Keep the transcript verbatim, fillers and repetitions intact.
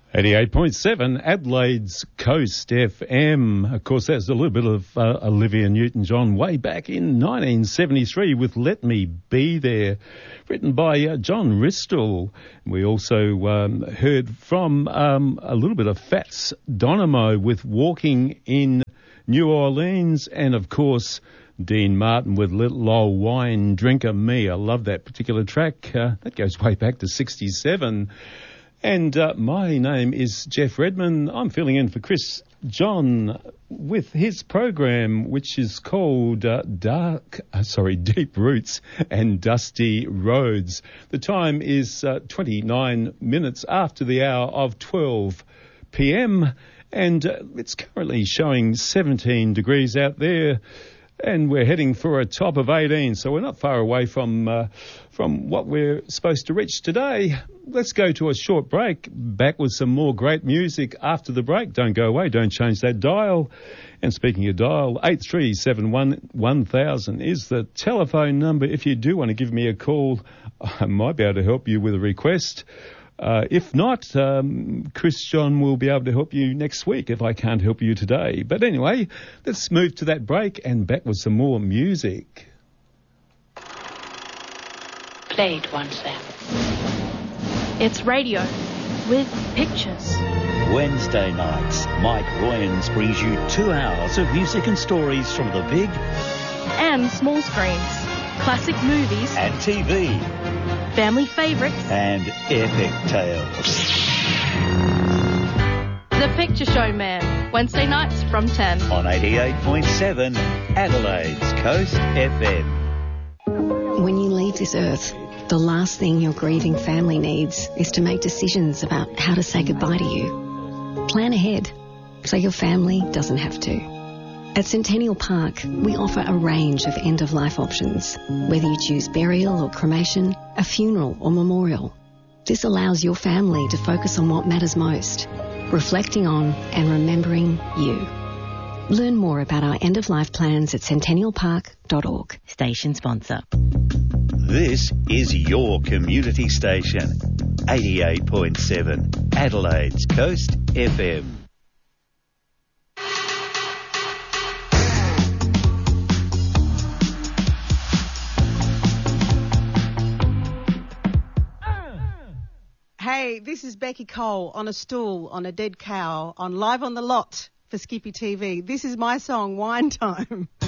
eighty-eight point seven Adelaide's Coast F M. Of course, there's a little bit of uh, Olivia Newton-John way back in nineteen seventy-three with Let Me Be There, written by uh, John Ristol. We also um, heard from um, a little bit of Fats Domino with Walking in New Orleans, and of course Dean Martin with Little Old Wine Drinker Me. I love that particular track. Uh, that goes way back to sixty-seven. And uh, my name is Jeff Redman. I'm filling in for Chris John with his program, which is called uh, Dark, uh, sorry, Deep Roots and Dusty Roads. The time is uh, twenty-nine minutes after the hour of twelve p.m. and uh, it's currently showing seventeen degrees out there. And we're heading for a top of eighteen, so we're not far away from uh, from what we're supposed to reach today. Let's go to a short break. Back with some more great music after the break. Don't go away. Don't change that dial. And speaking of dial, eight three seven one one thousand is the telephone number. If you do want to give me a call, I might be able to help you with a request. Uh, if not, um, Chris John will be able to help you next week if I can't help you today. But anyway, let's move to that break and back with some more music. Played once then. It's radio with pictures. Wednesday nights, Mike Royans brings you two hours of music and stories from the big and small screens, classic movies and T V. Family favourites And epic tales. The Picture Show Man, Wednesday nights from ten. On eighty-eight point seven Adelaide's Coast F M. When you leave this earth, the last thing your grieving family needs is to make decisions about how to say goodbye to you. Plan ahead so your family doesn't have to. At Centennial Park, we offer a range of end-of-life options, whether you choose burial or cremation, a funeral or memorial. This allows your family to focus on what matters most, reflecting on and remembering you. Learn more about our end-of-life plans at centennial park dot org. Station sponsor. This is your community station, eighty-eight point seven Adelaide's Coast F M. Hey, this is Becky Cole on a stool, on a dead cow, on Live on the Lot for Skippy T V. This is my song, Wine Time.